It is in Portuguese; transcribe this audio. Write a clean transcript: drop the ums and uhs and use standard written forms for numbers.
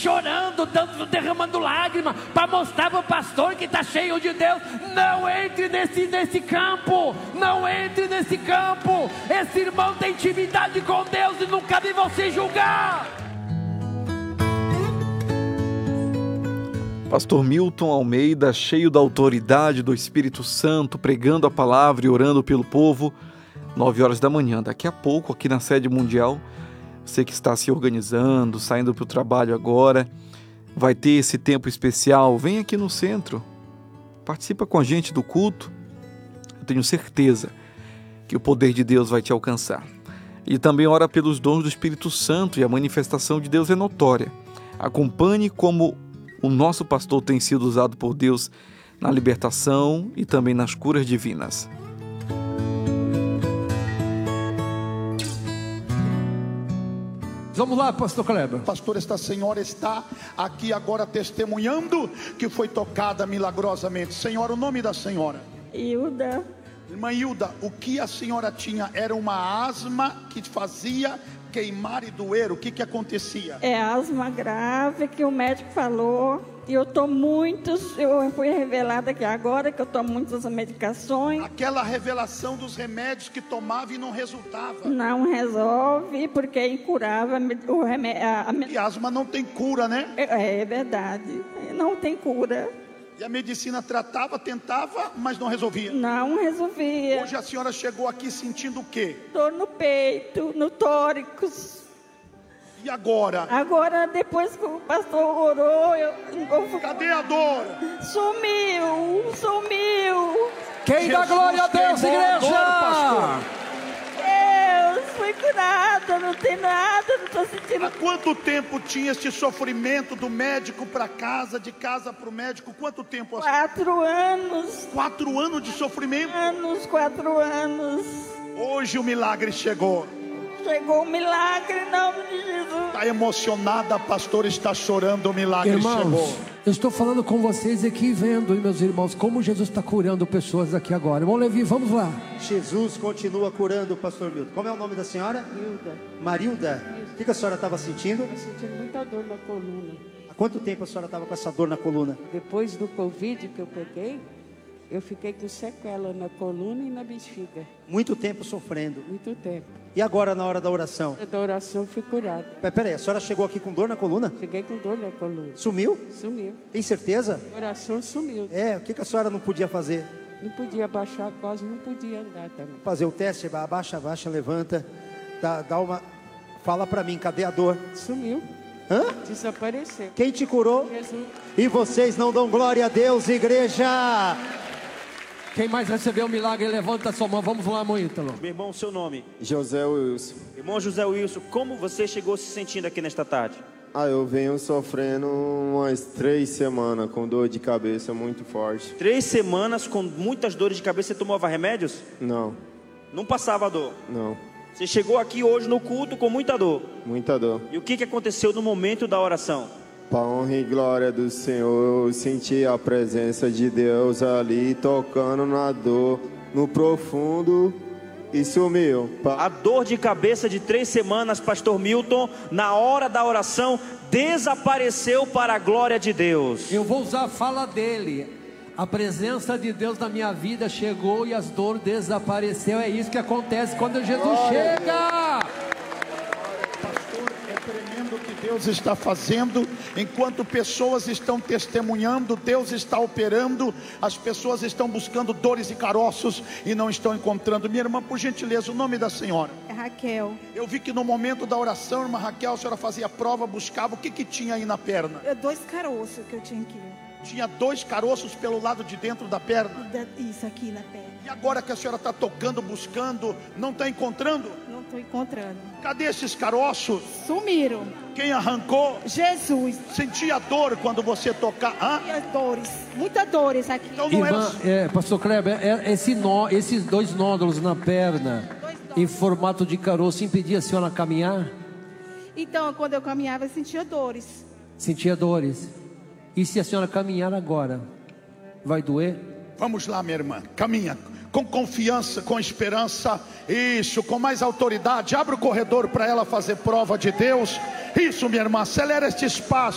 chorando, derramando lágrimas, para mostrar para o pastor que está cheio de Deus. Não entre nesse campo, não entre nesse campo. Esse irmão tem intimidade com Deus e não cabe você julgar. Pastor Milton Almeida, cheio da autoridade do Espírito Santo, pregando a palavra e orando pelo povo, 9 horas da manhã. Daqui a pouco, aqui na sede mundial, você que está se organizando, saindo para o trabalho agora, vai ter esse tempo especial. Vem aqui no centro, participa com a gente do culto. Eu tenho certeza que o poder de Deus vai te alcançar. E também ora pelos dons do Espírito Santo, e a manifestação de Deus é notória. Acompanhe como o nosso pastor tem sido usado por Deus na libertação e também nas curas divinas. Vamos lá, pastor Kleber. Pastor, esta senhora está aqui agora testemunhando que foi tocada milagrosamente. Senhora, o nome da senhora? Hilda. Irmã Hilda, o que a senhora tinha? Era uma asma que fazia queimar e doer? O que acontecia? É asma grave que o médico falou. E eu fui revelada aqui agora que eu tomo muitas medicações. Aquela revelação dos remédios que tomava e não resultava. Não resolve, porque é incurável. E asma não tem cura, né? É verdade, não tem cura. E a medicina tratava, tentava, mas não resolvia. Não resolvia. Hoje a senhora chegou aqui sentindo o quê? Dor no peito, no tórax. E agora? Agora, depois que o pastor orou, Cadê a dor? Sumiu. Quem dá glória a Deus, igreja? Deus, fui curada, não tem nada, não estou sentindo. Há quanto tempo tinha este sofrimento do médico para casa, de casa para o médico? Quanto tempo? 4 anos. 4 anos de sofrimento? 4 anos. Hoje o milagre chegou. Chegou o milagre em nome de Jesus. Está emocionada, a pastora está chorando, o milagre irmãos, chegou. Eu estou falando com vocês aqui, vendo, meus irmãos, como Jesus está curando pessoas aqui agora. Irmão Levi, vamos lá. Jesus continua curando o pastor Milton. Como é o nome da senhora? Hilda. Marilda. O que a senhora estava sentindo? Estou sentindo muita dor na coluna. Há quanto tempo a senhora estava com essa dor na coluna? Depois do Covid que eu peguei, eu fiquei com sequela na coluna e na bexiga. Muito tempo sofrendo. Muito tempo. E agora na hora da oração? Da oração eu fui curada. Peraí, a senhora chegou aqui com dor na coluna? Cheguei com dor na coluna. Sumiu? Sumiu. Tem certeza? A oração sumiu. O que a senhora não podia fazer? Não podia baixar, quase não podia andar também. Fazer o teste, abaixa, levanta. Dá uma... Fala pra mim, cadê a dor? Sumiu. Hã? Desapareceu. Quem te curou? Jesus. E vocês não dão glória a Deus, igreja? Quem mais recebeu o milagre, levanta a sua mão. Vamos lá, irmão Ítalo. Meu irmão, seu nome? José Wilson. Irmão José Wilson, como você chegou se sentindo aqui nesta tarde? Eu venho sofrendo umas 3 semanas com dor de cabeça muito forte. 3 semanas com muitas dores de cabeça. Você tomava remédios? Não. Não passava dor? Não. Você chegou aqui hoje no culto com muita dor? Muita dor. E o que aconteceu no momento da oração? Para honra e glória do Senhor, eu senti a presença de Deus ali, tocando na dor, no profundo, e sumiu. A dor de cabeça de 3 semanas, pastor Milton, na hora da oração, desapareceu para a glória de Deus. Eu vou usar a fala dele. A presença de Deus na minha vida chegou e as dores desapareceu. É isso que acontece quando Jesus chega. Tremendo o que Deus está fazendo. Enquanto pessoas estão testemunhando, Deus está operando. As pessoas estão buscando dores e caroços e não estão encontrando. Minha irmã, por gentileza, o nome da senhora? É Raquel. Eu vi que no momento da oração, irmã Raquel, a senhora fazia prova, buscava. O que tinha aí na perna? 2 caroços que eu tinha aqui. Tinha 2 caroços pelo lado de dentro da perna? Isso aqui na perna. E agora que a senhora está tocando, buscando, não está encontrando? Não estou encontrando. Cadê esses caroços? Sumiram. Quem arrancou? Jesus. Sentia dor quando você tocava? Dores, muitas dores aqui. Então não Irmã, pastor Kleber, esses 2 nódulos na perna, em formato de caroço, impedia a senhora caminhar? Então, quando eu caminhava, eu sentia dores. Sentia dores. E se a senhora caminhar agora, vai doer? Vamos lá, minha irmã, caminha com confiança, com esperança. Isso, com mais autoridade. Abre o corredor para ela fazer prova de Deus. Isso, minha irmã, acelera este espaço.